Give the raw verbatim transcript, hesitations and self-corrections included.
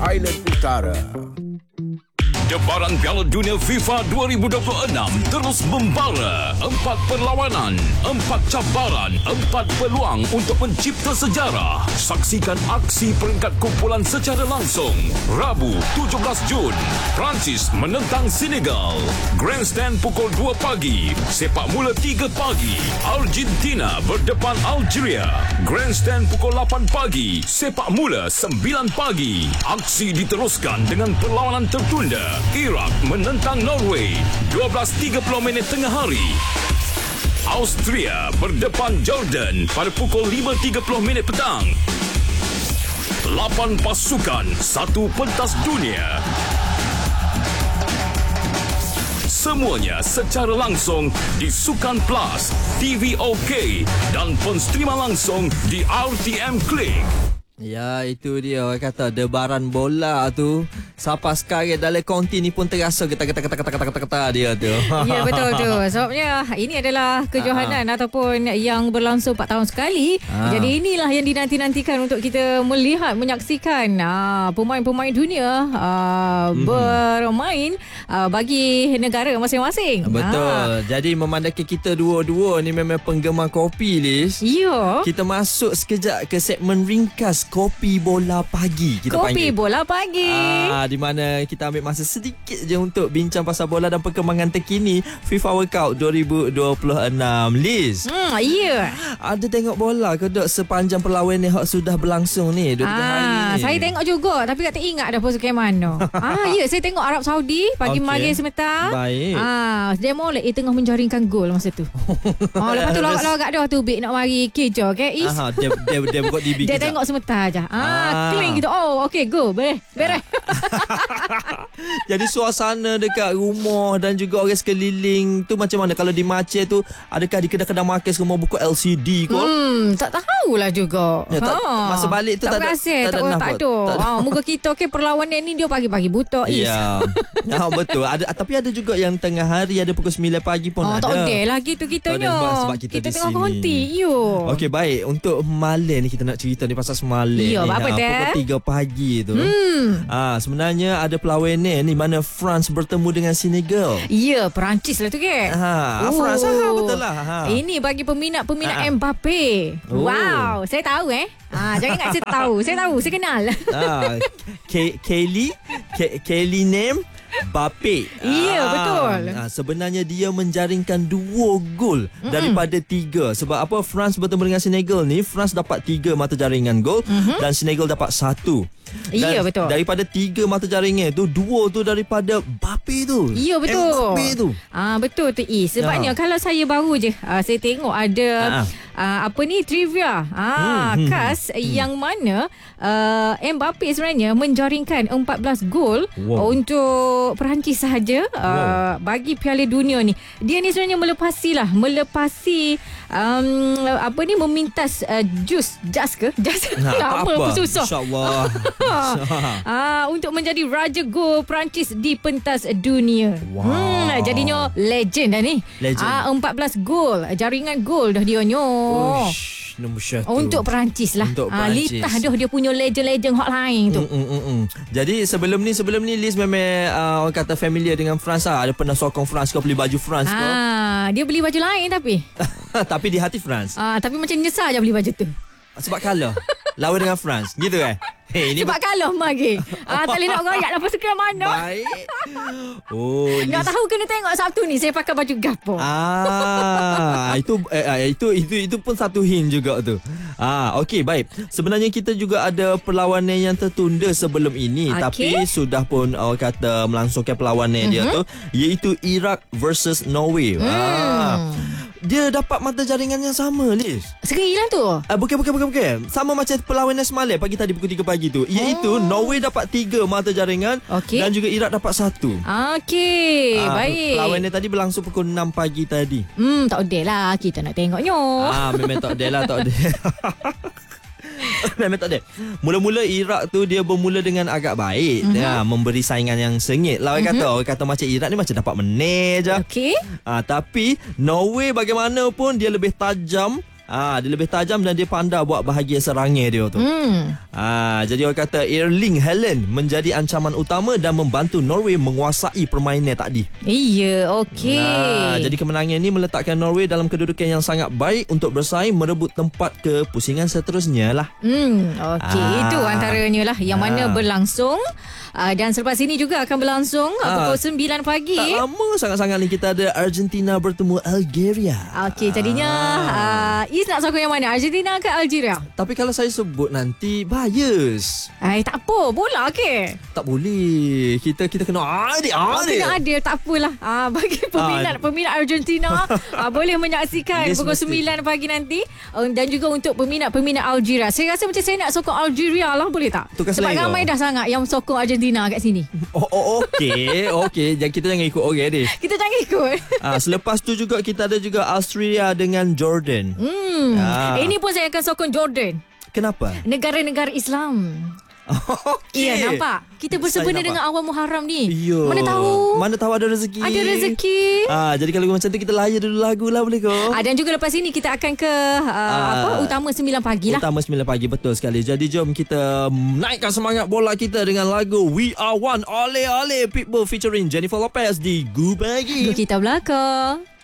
Highland Utara. Debaran Piala Dunia FIFA dua ribu dua puluh enam terus membara. Empat perlawanan, empat cabaran, empat peluang untuk mencipta sejarah. Saksikan aksi peringkat kumpulan secara langsung. Rabu tujuh belas Jun, Perancis menentang Senegal. Grandstand pukul dua pagi. Sepak mula tiga pagi. Argentina berdepan Algeria. Grandstand pukul lapan pagi. Sepak mula sembilan pagi. Aksi diteruskan dengan perlawanan tertunda. Iraq menentang Norway dua belas tiga puluh minit tengah hari. Austria berdepan Jordan pada pukul lima tiga puluh minit petang. Lapan pasukan, satu pentas dunia. Semuanya secara langsung di Sukan Plus, T V OK dan penstrima langsung di R T M Click. Ya, itu dia orang kata debaran bola tu. Sampai sekarang dalam konti ni pun terasa getar-getar-getar-getar dia tu. Ya, betul tu. Sebabnya ini adalah kejohanan Aa. ataupun yang berlangsung empat tahun sekali. Aa. Jadi inilah yang dinanti-nantikan untuk kita melihat, menyaksikan aa, pemain-pemain dunia aa, hmm. bermain aa, bagi negara masing-masing. Betul. Aa. Jadi memandangkan kita dua-dua ni memang penggemar kopi, Liz. Ya. Kita masuk sekejap ke segmen ringkas Kopi Bola Pagi kita Kopi panggil. Bola Pagi ah, di mana kita ambil masa sedikit je untuk bincang pasal bola dan perkembangan terkini FIFA World Cup dua ribu dua puluh enam. Liz, hmm, ya. ada tengok bola ke dok sepanjang perlawanan yang sudah berlangsung ni dua tiga ah, hari ni? Saya tengok juga, tapi tak ingat dah pos ke mana. ah, ya, saya tengok Arab Saudi pagi okay. Maghrib sebentar. Baik. Ah, dia molek eh, tengah menjaringkan gol masa tu. ah, lepas tu lawak-lawak dah tu Bik nak mari keja ke is. Aha, dia dia dia buat D B dia tengok sebentar aja. Ah, ah. clean gitu. Oh, okey, go. Beres. Beres. Jadi suasana dekat rumah dan juga orang sekeliling tu macam mana? Kalau di Aceh tu, adakah di kedai-kedai makan semua buka L C D kot? Hmm, tak tahulah juga. Ya, tak, ha. Masa balik tu tak, tak ada. Tak, tak, tak, tak ada. Ha, muka kita okey perlawanan ni dia pagi-pagi buta is. Ya. Ya, betul. Ada tapi ada juga yang tengah hari ada pukul sembilan pagi pun oh, ada. Tak ada lah gitu kitanya. Sebab, sebab kita, kita di tengah sini. konti. Yo. Okey, baik. Untuk malam ni kita nak cerita ni pasal semalam yo, ni. Apa Ha, pukul tiga pagi tu. Hmm. Ah, sebenarnya ada perlawanan ni mana France bertemu dengan Senegal. Ya, Perancis lah tu ke. Ha, oh. France ha, betul lah. Ha. Ini bagi peminat-peminat ha. Mbappe. Oh. Wow, saya tahu eh. Ah, jangan ingat saya tahu. Saya tahu, saya kenal. Ah, Kelly, Kelly name Mbappe. Iya, ah, betul. Ah, sebenarnya dia menjaringkan dua gol mm-hmm. daripada tiga. Sebab apa? France bertemu dengan Senegal ni, France dapat tiga mata jaringan gol mm-hmm. dan Senegal dapat satu. Dan iya, betul. Daripada tiga mata jaringan tu, dua tu daripada Mbappe tu. Iya, betul. Mbappe tu. Ah, betul tu. Eh, sebabnya ah. kalau saya baru je ah, saya tengok ada ah. ah, apa ni trivia. Ah, hmm, khas hmm, yang hmm. mana uh, Mbappe sebenarnya menjaringkan empat belas gol wow. untuk Perancis sahaja uh, wow. bagi Piala Dunia ni. Dia ni sebenarnya melepasi lah, melepasi um, apa ni memintas uh, jus, jas ke? Jas. Nah, apa? Apa susah. Insya-Allah. ah, untuk menjadi raja gol Perancis di pentas dunia. Wow. Hmm, jadinya legend dah ni. Legend. Ah, empat belas gol, jaringan gol dah dia nyo. Uish, nombor satu. Untuk Perancis lah. Untuk ah, Perancis. Litah dah dia punya legend-legend hotline tu. Mm, mm, mm, mm. Jadi sebelum ni sebelum ni Liz memang uh, orang kata familiar dengan France lah. Ada pernah sokong France ke, beli baju France ke? Ah, dia beli baju lain tapi. Tapi di hati France. Ah, tapi macam nyesal je beli baju tu. Sebab kalah. Lawan dengan France. Gitu kan? Hey, ini sebab ba- kalah magi. Ah, tak boleh nak royak lepas suka mana. Baik. Oh, nak tahu kena tengok Sabtu ni saya pakai baju gapo. Ah, itu eh, itu itu itu pun satu hint juga tu. Ah, okey, baik. Sebenarnya kita juga ada perlawanan yang tertunda sebelum ini okay. tapi sudah pun orang uh, kata melangsungkan perlawanan mm-hmm. dia tu iaitu Iraq versus Norway. Mm. Ah. Dia dapat mata jaringan yang sama, Liz. Segi lah tu. Ah, bukan, bukan, bukan, bukan. Sama macam perlawanan semalam pagi tadi pukul tiga pagi tu. Iaitu oh. Norway dapat tiga mata jaringan okay. dan juga Iraq dapat satu. Okey, ah, baik. Perlawanan tadi berlangsung pukul enam pagi tadi. Hmm, tak ada lah. Kita nak tengoknya. Ah, memang tak ada lah, tak ada. Memang tak ada. Mula-mula Iraq tu dia bermula dengan agak baik, mm-hmm. ya, memberi saingan yang sengit. Lah orang mm-hmm. kata, orang kata macam Iraq ni macam dapat meneh je. Okey. Ah, tapi Norway bagaimanapun dia lebih tajam Ah, dia lebih tajam dan dia pandai buat bahagian serangnya dia tu. Hmm. Ah, jadi orang kata Erling Haaland menjadi ancaman utama dan membantu Norway menguasai permainan tadi. Iya, okey. Ah, jadi kemenangan ini meletakkan Norway dalam kedudukan yang sangat baik untuk bersaing merebut tempat ke pusingan seterusnya lah. Hmm, okey. Ah. Itu antaranya lah yang Ah. mana berlangsung. Uh, dan selepas ini juga akan berlangsung uh, Ah. pukul sembilan pagi. Tak lama sangat-sangat ni kita ada Argentina bertemu Algeria. Okey, jadinya uh, Is nak sokong yang mana? Argentina ke Algeria? Tapi kalau saya sebut nanti bias. Ay, tak apa, bola ke? Tak boleh. Kita kita kena adil Oh, adil. kena adil, tak apalah. Ah, bagi peminat Ah. peminat Argentina ah, boleh menyaksikan Dia pukul semesti. sembilan pagi nanti. Uh, dan juga untuk peminat-peminat Algeria. Saya rasa macam saya nak sokong Algeria lah, boleh tak? Tukar Sebab selera. ramai dah sangat yang sokong Argentina kat sini. Oh, oh okey. Okey, jangan kita jangan ikut orang ni. Kita jangan ikut. Ah, selepas tu juga kita ada juga Austria dengan Jordan. Hmm. Ah. Ini pun saya akan sokong Jordan. Kenapa? Negara-negara Islam. Okey. Ya, nampak? Kita bersempena nampak. dengan awal Muharram ni. Ya. Mana tahu? Mana tahu ada rezeki. Ada rezeki. Ah, jadi kalau macam tu kita layan dulu lagu lah, boleh ke? Ah, dan juga lepas ini kita akan ke uh, Ah. apa utama sembilan pagi lah. Utama sembilan pagi, betul sekali. Jadi jom kita naikkan semangat bola kita dengan lagu We Are One Ole Ole Pitbull featuring Jennifer Lopez di Gu Pagi. Kita belakang.